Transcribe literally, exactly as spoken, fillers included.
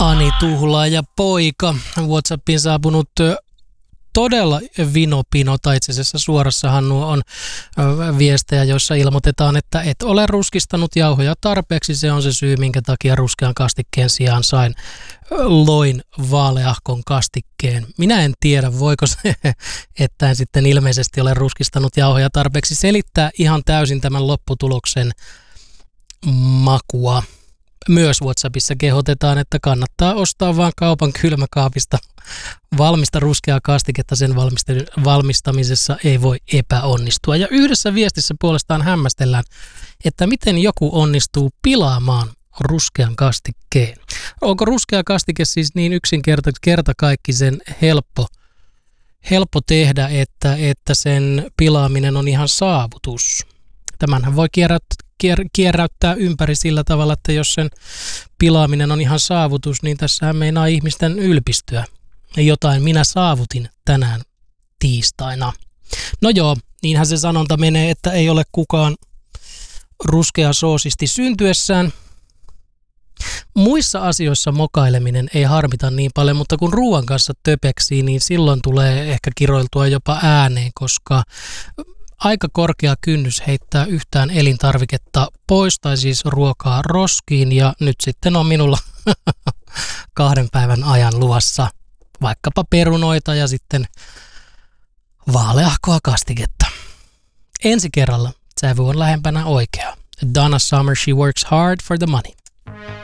Ani Tuhlaaja poika. WhatsAppiin saapunut todella vinopino, tai itse asiassa suorassahan nuo on viestejä, joissa ilmoitetaan, että et ole ruskistanut jauhoja tarpeeksi. Se on se syy, minkä takia ruskean kastikkeen sijaan sain loin vaaleahkon kastikkeen. Minä en tiedä, voiko se, että en sitten ilmeisesti ole ruskistanut jauhoja tarpeeksi, selittää ihan täysin tämän lopputuloksen makua. Myös WhatsAppissa kehotetaan, että kannattaa ostaa vain kaupan kylmäkaapista valmista ruskeaa kastiketta, sen valmistamisessa ei voi epäonnistua. Ja yhdessä viestissä puolestaan hämmästellään, että miten joku onnistuu pilaamaan ruskean kastikkeen. Onko ruskea kastike siis niin yksinkertaisesti kertakaikkisen helppo, helppo tehdä, että, että sen pilaaminen on ihan saavutus? Tämänhän voi kierrättää. kierräyttää ympäri sillä tavalla, että jos sen pilaaminen on ihan saavutus, niin tässähän meinaa ihmisten ylpistyä. Jotain minä saavutin tänään tiistaina. No joo, niinhän se sanonta menee, että ei ole kukaan ruskea soosisti syntyessään. Muissa asioissa mokaileminen ei harmita niin paljon, mutta kun ruoan kanssa töpeksii, niin silloin tulee ehkä kiroiltua jopa ääneen, koska aika korkea kynnys heittää yhtään elintarviketta pois, tai siis ruokaa roskiin, ja nyt sitten on minulla kahden päivän ajan luvassa vaikkapa perunoita ja sitten vaaleahkoa kastiketta. Ensi kerralla sävy on lähempänä oikeaa. Donna Summer, She Works Hard for the Money.